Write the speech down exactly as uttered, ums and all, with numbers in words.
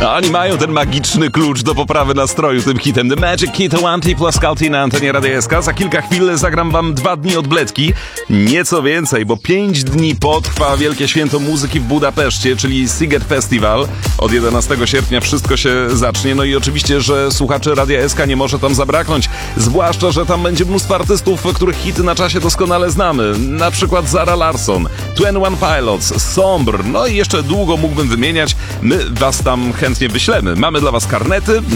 Oni mają ten magiczny klucz do poprawy nastroju tym hitem. The Magic Key to One T plus Culty na antenie Radia S K. Za kilka chwil zagram wam dwa dni odbletki. Nieco więcej, bo pięć dni potrwa Wielkie Święto Muzyki w Budapeszcie, czyli Sziget Festival. Od jedenastego sierpnia wszystko się zacznie. No i oczywiście, że słuchaczy Radia S K nie może tam zabraknąć. Zwłaszcza, że tam będzie mnóstwo artystów, których hity na czasie doskonale znamy. Na przykład Zara Larsson, Twenty One Pilots, Sombr, no i jeszcze długo mógłbym wymieniać. My was tam chętnie wyślemy. Mamy dla was karnety.